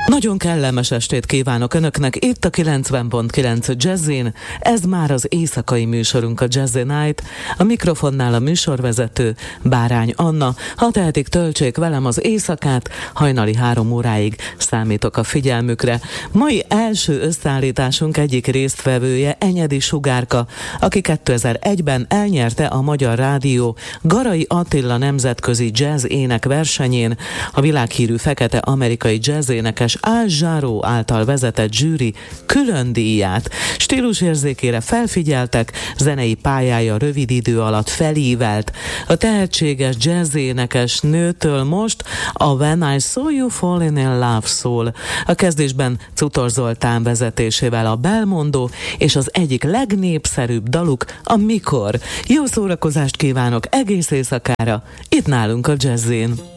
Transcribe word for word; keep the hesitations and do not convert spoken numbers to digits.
Nagyon kellemes estét kívánok Önöknek itt a kilencven pont kilenc Jazzin. Ez már az éjszakai műsorunk, a Jazzy Night. A mikrofonnál a műsorvezető Bárány Anna. Ha tehetik, töltsék velem az éjszakát, hajnali három óráig számítok a figyelmükre. Mai első összeállításunk egyik résztvevője Enyedi Sugárka, aki kétezer-egyben elnyerte a Magyar Rádió Garai Attila nemzetközi jazz ének versenyén a világhírű fekete amerikai jazz énekes Al Jarreau által vezetett zsűri külön díját. Stílusérzékére felfigyeltek, zenei pályája rövid idő alatt felívelt. A tehetséges jazz énekes nőtől most a When I Saw You Falling in Love szól. A kezdésben Cutor Zoltán vezetésével a Belmondo, és az egyik legnépszerűbb daluk a Mikor. Jó szórakozást kívánok egész éjszakára, itt nálunk a Jazzin.